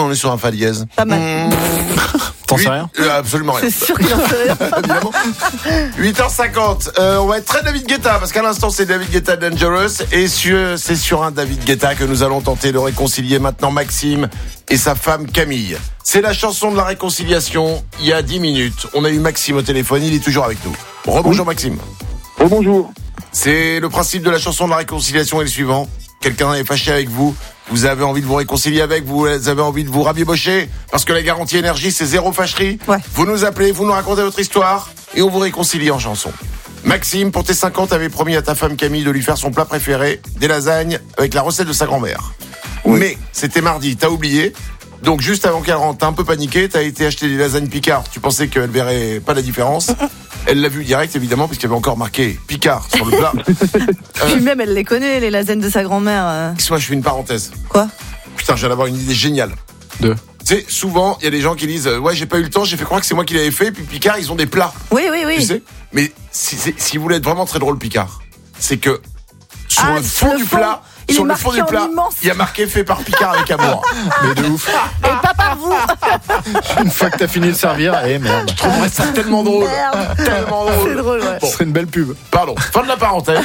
on est sur un fa dièse. Pas mal. T'en sais rien? Absolument rien. C'est sûr qu'il en sait rien. Évidemment. 8h50. On va être très David Guetta, parce qu'à l'instant, c'est David Guetta Dangerous. Et c'est sur un David Guetta que nous allons tenter de réconcilier maintenant Maxime et sa femme Camille. C'est la chanson de la réconciliation. Il y a 10 minutes, on a eu Maxime au téléphone, il est toujours avec nous. Rebonjour Maxime. Bonjour. C'est le principe de la chanson de la réconciliation est le suivant. Quelqu'un est fâché avec vous, vous avez envie de vous réconcilier avec, vous avez envie de vous rabibocher, parce que la garantie énergie, c'est 0 fâcherie. Ouais. Vous nous appelez, vous nous racontez votre histoire, et on vous réconcilie en chanson. Maxime, pour tes 5 ans, t'avais promis à ta femme Camille de lui faire son plat préféré, des lasagnes, avec la recette de sa grand-mère. Oui. Mais, c'était mardi, t'as oublié. Donc, juste avant qu'elle rentre, t'as un peu paniqué, t'as été acheter des lasagnes Picard, tu pensais qu'elle verrait pas la différence. Elle l'a vu direct, évidemment, puisqu'il y avait encore marqué Picard sur le plat. Puis même, elle les connaît, les lasagnes de sa grand-mère. Moi, je fais une parenthèse. Quoi? Putain, je viens d'avoir une idée géniale. Deux. Tu sais, souvent, il y a des gens qui disent ouais, j'ai pas eu le temps, j'ai fait croire que c'est moi qui l'avais fait, puis Picard, ils ont des plats. Oui. Tu sais. Mais si vous voulez être vraiment très drôle, Picard, c'est que sur le fond du plat, il sur est le fond du marqué en plat, immense. il y a marqué fait par Picard avec amour. Mais de ouf. Et pas par vous. Une fois que t'as fini de servir, merde. Je trouverais ça tellement drôle. Merde. Tellement drôle. C'est drôle, ouais. Ce serait une belle pub. Pardon, fin de la parenthèse.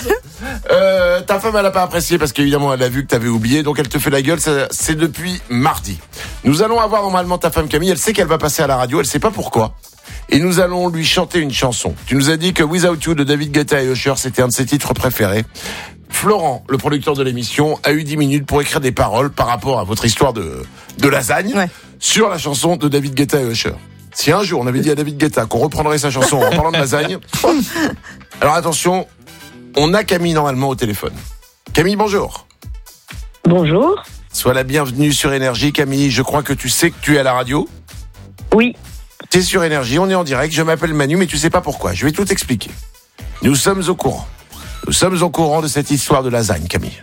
Ta femme, elle a pas apprécié parce qu'évidemment, elle a vu que t'avais oublié, donc elle te fait la gueule. C'est depuis mardi. Nous allons avoir normalement ta femme Camille. Elle sait qu'elle va passer à la radio. Elle sait pas pourquoi. Et nous allons lui chanter une chanson. Tu nous as dit que Without You de David Guetta et Usher, c'était un de ses titres préférés. Florent, le producteur de l'émission, a eu 10 minutes pour écrire des paroles par rapport à votre histoire de lasagne sur la chanson de David Guetta et Usher. Si un jour on avait dit à David Guetta qu'on reprendrait sa chanson en parlant de lasagne, alors attention, on a Camille normalement au téléphone. Camille, bonjour. Bonjour. Sois la bienvenue sur Énergie. Camille, je crois que tu sais que tu es à la radio. Oui. T'es sur Énergie, on est en direct, je m'appelle Manu, mais tu sais pas pourquoi. Je vais tout expliquer. Nous sommes au courant. Nous sommes au courant de cette histoire de lasagne, Camille.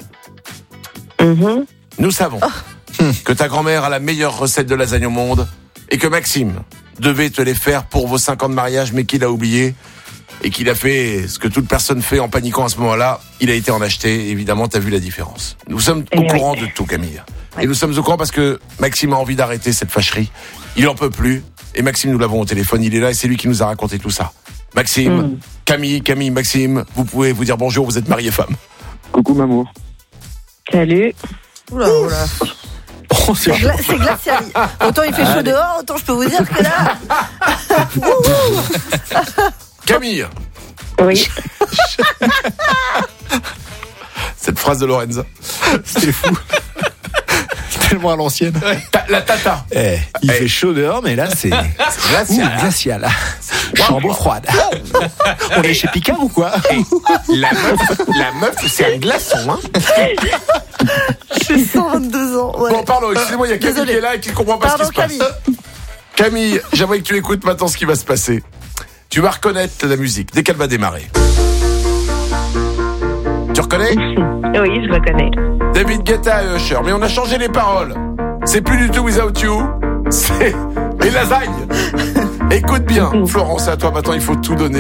Mhm. Nous savons que ta grand-mère a la meilleure recette de lasagne au monde et que Maxime devait te les faire pour vos 5 ans de mariage, mais qu'il a oublié et qu'il a fait ce que toute personne fait en paniquant à ce moment-là. Il a été en acheter, évidemment, t'as vu la différence. Nous sommes au courant de tout, Camille. Et nous sommes au courant parce que Maxime a envie d'arrêter cette fâcherie. Il en peut plus. Et Maxime, nous l'avons au téléphone, il est là et c'est lui qui nous a raconté tout ça. Maxime, Camille, Maxime, vous pouvez vous dire bonjour, vous êtes mari et femme. Coucou Mamour. Salut. Oula. Oh, c'est C'est glacial. Autant il fait chaud dehors, autant je peux vous dire que là. Camille, Oui. cette phrase de Lorenza. c'est fou. Tellement à l'ancienne. La tata. Il fait chaud dehors, mais là, c'est glacial. Chambre froide. On est chez Picard ou quoi? La meuf, c'est un glaçon, hein. J'ai 122 ans. Ouais. Bon, pardon, excusez-moi, il y a Camille qui est là et qui ne comprend pas Pardon, ce qui se passe. Camille, j'aimerais que tu écoutes maintenant ce qui va se passer. Tu vas reconnaître la musique dès qu'elle va démarrer. Tu reconnais? Oui, je reconnais. David Guetta et Usher. Mais on a changé les paroles. C'est plus du tout Without You. C'est les lasagnes. Écoute bien. Florence, c'est à toi maintenant, il faut tout donner